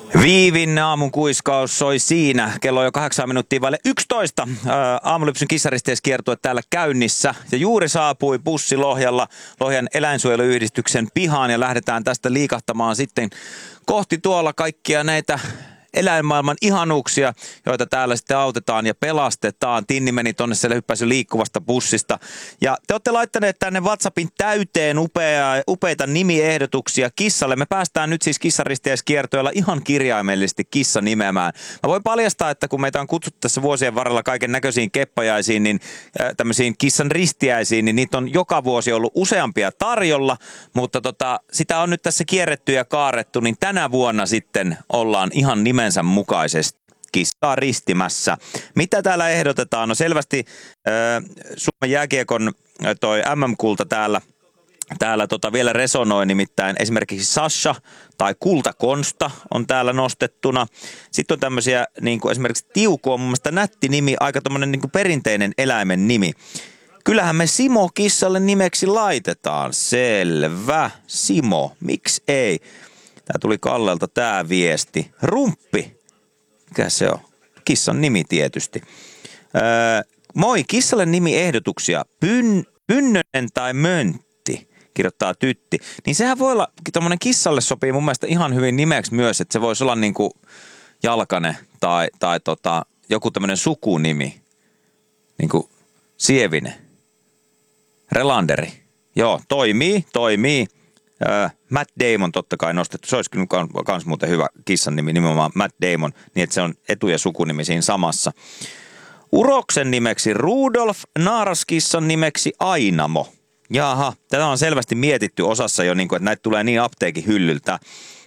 Viivin aamun kuiskaus soi siinä. Kello on jo 8 minuuttia vaille 11. Aamulypsyn kissaristeiskiertue täällä käynnissä. Ja juuri saapui bussi Lohjalla Lohjan eläinsuojeluyhdistyksen pihaan ja lähdetään tästä liikahtamaan sitten kohti tuolla kaikkia näitä eläinmaailman ihanuuksia, joita täällä sitten autetaan ja pelastetaan. Tinni meni tonne, siellä hyppäsi liikkuvasta bussista. Ja te olette laittaneet tänne WhatsAppin täyteen upeita nimiehdotuksia kissalle. Me päästään nyt siis kissaristeiskiertoilla ihan kirjaimellisesti kissa nimeämään. Mä voin paljastaa, että kun meitä on kutsuttu tässä vuosien varrella kaiken näköisiin keppajaisiin, niin tämmöisiin kissan ristiäisiin, niin niitä on joka vuosi ollut useampia tarjolla, mutta sitä on nyt tässä kierretty ja kaarettu, niin tänä vuonna sitten ollaan ihan nimensä mukaisesti kissaa ristimässä. Mitä täällä ehdotetaan? No selvästi Suomen jääkiekon toi MM-kulta täällä vielä resonoi, nimittäin esimerkiksi Sasha tai Kulta-Konsta on täällä nostettuna. Sitten on tämmöisiä, niin kuin esimerkiksi Tiuku on mun mielestä nätti nimi, aika tommonen niin kuin perinteinen eläimen nimi. Kyllähän me Simo kissalle nimeksi laitetaan. Selvä. Simo. Miksi ei? Tää tuli Kallelta tää viesti. Rumppi. Mikä se on? Kissan nimi tietysti. Moi, kissalle nimiehdotuksia. Pynnönen tai Möntti, kirjoittaa Tytti. Niin sehän voi olla, tommonen kissalle sopii mun mielestä ihan hyvin nimeksi myös, että se voisi olla niinku Jalkane tai joku tämmönen sukunimi. Niinku Sievinen. Relanderi. Joo, toimii. Matt Damon totta kai nostettu. Se olisi kyllä kans muuten hyvä kissan nimi, nimenomaan Matt Damon, niin että se on etu- ja sukunimi siinä samassa. Uroksen nimeksi Rudolf, naaraskissan nimeksi Ainamo. Jaha, tätä on selvästi mietitty osassa jo, niin kuin, että näitä tulee niin apteekin hyllyltä.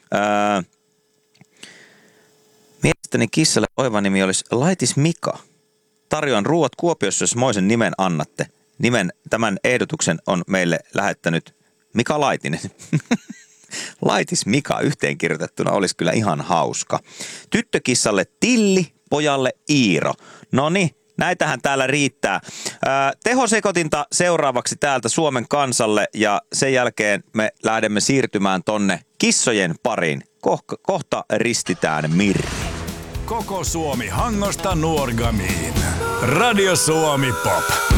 Mielestäni kissalle oiva nimi olisi Laitis Mika. Tarjoan ruuat Kuopiossa, jos moisen nimen annatte. Tämän ehdotuksen on meille lähettänyt Mika Laitinen. Laitis Mika yhteenkirjoitettuna olisi kyllä ihan hauska. Tyttökissalle Tilli, pojalle Iiro. Noniin, näitähän täällä riittää. Tehosekotinta seuraavaksi täältä Suomen kansalle ja sen jälkeen me lähdemme siirtymään tonne kissojen pariin. Kohta ristitään Mirri. Koko Suomi Hangosta Nuorgamiin. Radio Suomi Pop.